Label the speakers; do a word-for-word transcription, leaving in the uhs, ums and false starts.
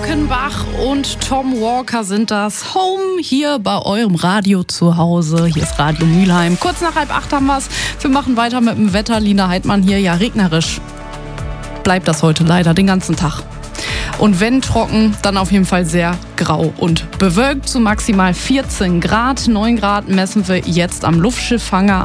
Speaker 1: Luckenbach und Tom Walker sind das. Home hier bei eurem Radio zu Hause. Hier ist Radio Mülheim. Kurz nach halb acht haben wir es. Wir machen weiter mit dem Wetter. Lina Heidmann hier. Ja, regnerisch bleibt das heute leider den ganzen Tag. Und wenn trocken, dann auf jeden Fall sehr grau und bewölkt zu maximal vierzehn Grad. neun Grad messen wir jetzt am Luftschiffhanger